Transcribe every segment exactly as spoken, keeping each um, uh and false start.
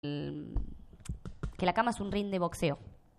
que la cama es un ring de boxeo.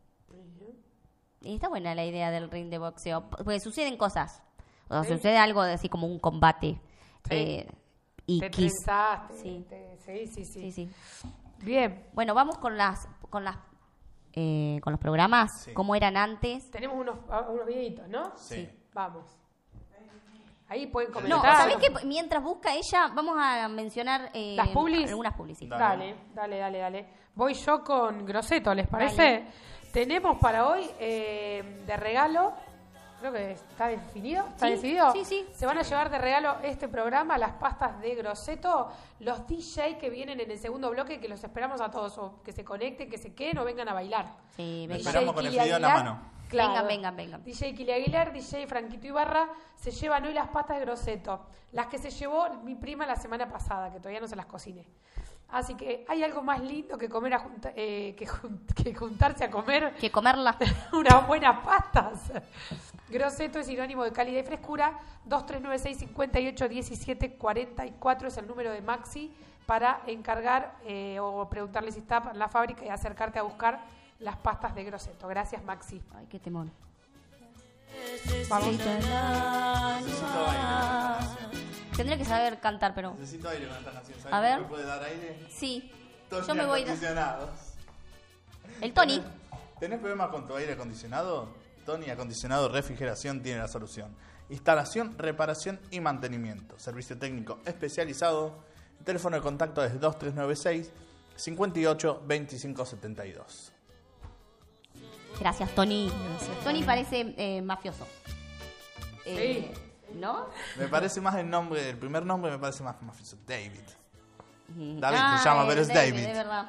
Y está buena la idea del ring de boxeo, porque suceden cosas. O sea, ¿Sí? sucede algo de así como un combate. Sí. Eh, y Te quis- trenzaste. Sí. te- sí, sí, sí. Sí, sí. Bien. Bueno, vamos con las con las eh, con los programas, Sí. cómo eran antes. Tenemos unos, ah, unos videitos, ¿no? Sí. Vamos. Ahí pueden No, comentar. ¿sabés qué? Mientras busca ella, vamos a mencionar eh, ¿Las publis? algunas publicidades. Dale, dale, dale, dale. Voy yo con Grosseto, ¿les parece? Tenemos para hoy eh, de regalo, creo que está definido, ¿está Sí, decidido? sí, sí. Se van a llevar de regalo este programa, las pastas de Grosseto, los D J que vienen en el segundo bloque, que los esperamos a todos, o que se conecten, que se queden o vengan a bailar. Sí, Lo venga. esperamos con el Kili video en la Aguilar, mano. claro. Vengan, vengan, vengan. D J Kili Aguilar, D J Franquito Ibarra se llevan hoy las pastas de Grosseto, las que se llevó mi prima la semana pasada, que todavía no se las cociné. Así que hay algo más lindo que comer a junta- eh, que, jun- que juntarse a comer Que comerla. unas buenas pastas. Grosseto es sinónimo de calidad y frescura. dos tres nueve seis, cinco ocho uno siete cuatro cuatro es el número de Maxi para encargar eh, o preguntarle si está en la fábrica y acercarte a buscar las pastas de Grosseto. Gracias, Maxi. Ay, qué temor. Vamos. Necesito aire con esta canción. Tendría que saber cantar, pero Necesito aire con esta canción. ¿Sabes A por ver. qué puede dar aire? sí. Tony Yo me voy. acondicionados. El Tony. ¿Tenés, ¿Tenés problemas con tu aire acondicionado? Tony Acondicionado Refrigeración tiene la solución. Instalación, reparación y mantenimiento. Servicio técnico especializado. El teléfono de contacto es dos tres nueve seis, cinco ocho, dos cinco siete dos. Gracias, Tony. Tony parece eh, mafioso. Sí. ¿No? Me parece más el nombre, el primer nombre me parece más mafioso. David. Mm. David Ah, se llama, pero es David. Es verdad.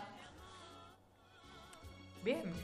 Bien.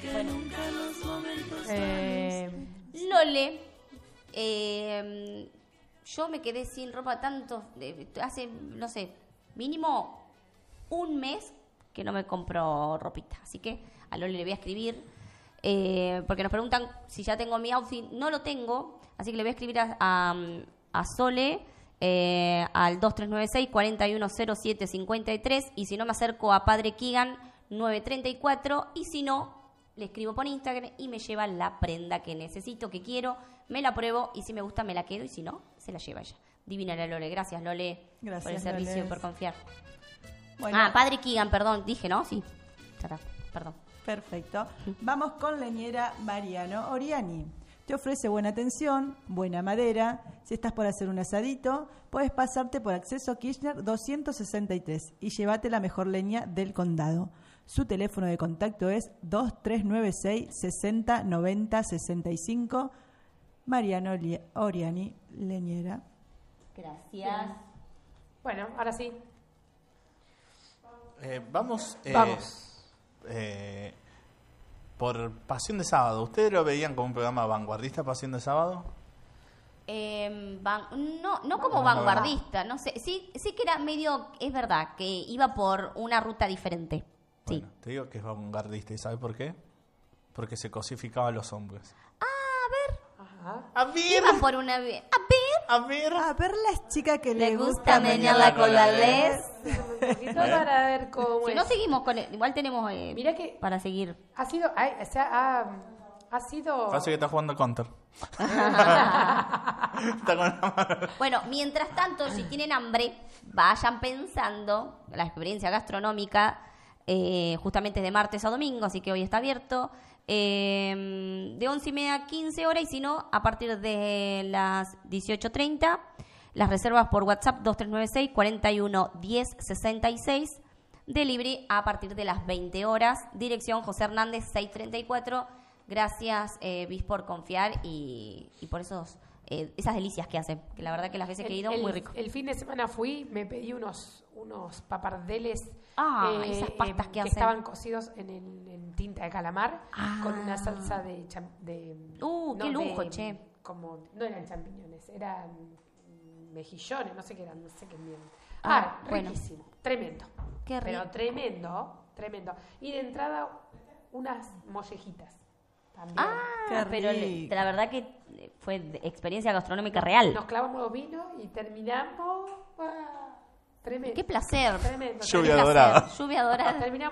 Eh, Lole, eh, yo me quedé sin ropa tanto, eh, hace, no sé, mínimo un mes que no me compro ropita. Así que a Lole le voy a escribir, eh, porque nos preguntan si ya tengo mi outfit. No lo tengo, así que le voy a escribir a, a, a Sole eh, al dos tres nueve seis, cuatro uno cero siete cinco tres, y si no me acerco a Padre Kigan nueve treinta y cuatro, y si no le escribo por Instagram y me lleva la prenda que necesito, que quiero, me la pruebo y si me gusta me la quedo y si no, se la lleva ella. Divina la Lole, gracias Lole Gracias, por el servicio, Lole. por confiar. Bueno, Ah, Padre Kigan, perdón, dije, ¿no? Sí, ya está, perdón. perfecto. Vamos con leñera Mariano Oriani. Te ofrece buena atención, buena madera. Si estás por hacer un asadito, puedes pasarte por Acceso Kirchner doscientos sesenta y tres y llévate la mejor leña del condado. Su teléfono de contacto es dos tres nueve seis, sesenta noventa sesenta y cinco. Mariano Li- Oriani, leñera. Gracias. bueno, ahora sí. Eh, vamos, eh, Vamos. eh, por Pasión de Sábado. ¿Ustedes lo veían como un programa vanguardista, Pasión de Sábado? Eh, van- no, no como No, vanguardista, no sé. Sí, sí que era medio, es verdad, que iba por una ruta diferente. Sí. Bueno, te digo que es vanguardista. ¿Y sabes por qué? Porque se cosificaba a los hombres. Ajá. A ver, Iban por una... A ver, a ver. A ver la chica que le, le gusta menearla con la les. Un poquito para ver cómo Si es. no seguimos con... el- igual tenemos eh, Mirá que para seguir. ha sido, ay, o sea, ha, ha sido. Parece que está jugando Counter. Está con la mano. Bueno, mientras tanto, si tienen hambre, vayan pensando la experiencia gastronómica. eh, justamente es de martes a domingo, así que hoy está abierto. eh, de once y media a quince horas, y si no, a partir de las dieciocho treinta. Las reservas por WhatsApp dos tres nueve seis, cuatro uno uno cero sesenta y seis. Delivery a partir de las veinte horas. Dirección José Hernández seiscientos treinta y cuatro. Gracias, eh, Bis, por confiar y, y por esos eh, esas delicias que hacen. Que la verdad que las veces que he ido, el, muy rico. El fin de semana fui, me pedí unos unos papardeles Ah, esas pastas que hacen. estaban cocidos en, el- en tinta de calamar Ah. con una salsa de, cham- de Uh, qué lujo, de- che. como no eran champiñones, eran mejillones, no sé qué eran, no sé qué bien. Ah, Ah, bueno. riquísimo, tremendo. Qué rico. Pero tremendo, tremendo. Y de entrada unas mollejitas también. Ah, Qué pero le- rico. la verdad que fue de experiencia gastronómica real. Nos clavamos los vinos y terminamos. ah, Tremendo. Qué placer. Tremendo. Lluvia Qué placer. dorada. Lluvia dorada. Terminamos